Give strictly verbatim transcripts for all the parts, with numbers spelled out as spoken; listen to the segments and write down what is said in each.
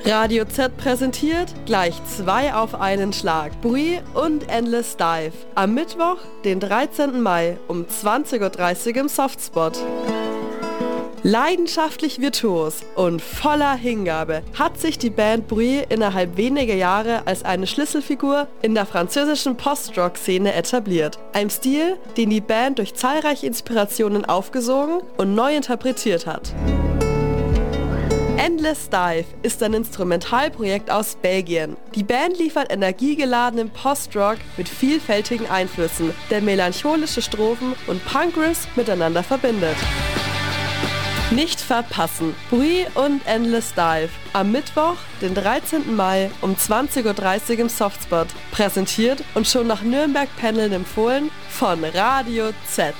Radio Z präsentiert gleich zwei auf einen Schlag. Brie und Endless Dive. Am Mittwoch, den dreizehnten Mai um zwanzig Uhr dreißig im Softspot. Leidenschaftlich virtuos und voller Hingabe hat sich die Band Brie innerhalb weniger Jahre als eine Schlüsselfigur in der französischen Post-Rock-Szene etabliert. Ein Stil, den die Band durch zahlreiche Inspirationen aufgesogen und neu interpretiert hat. Endless Dive ist ein Instrumentalprojekt aus Belgien. Die Band liefert energiegeladenen Post-Rock mit vielfältigen Einflüssen, der melancholische Strophen und Punk-Riffs miteinander verbindet. Nicht verpassen! Brie und Endless Dive. Am Mittwoch, den dreizehnten Mai um zwanzig Uhr dreißig im Softspot. Präsentiert und schon nach Nürnberg pendeln empfohlen von Radio Z.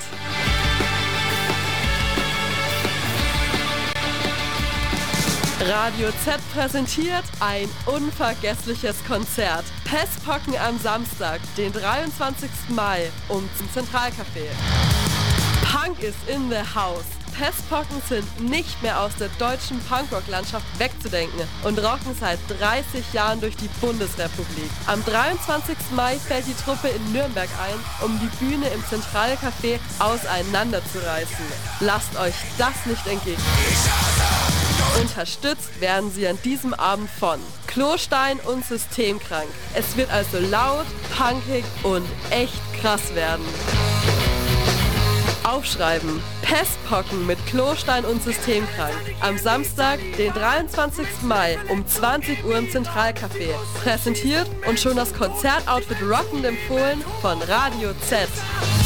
Radio Z präsentiert ein unvergessliches Konzert. Pestpocken am Samstag, den dreiundzwanzigsten Mai um zum Zentralcafé. Punk is in the house. Pestpocken sind nicht mehr aus der deutschen Punkrock-Landschaft wegzudenken und rocken seit dreißig Jahren durch die Bundesrepublik. Am dreiundzwanzigsten Mai fällt die Truppe in Nürnberg ein, um die Bühne im Zentralcafé auseinanderzureißen. Lasst euch das nicht entgehen. Unterstützt werden sie an diesem Abend von Klostein und Systemkrank. Es wird also laut, punkig und echt krass werden. Aufschreiben: Pestpocken mit Klostein und Systemkrank. Am Samstag, den dreiundzwanzigsten Mai um zwanzig Uhr im Zentralcafé. Präsentiert und schon das Konzertoutfit rockend empfohlen von Radio Z.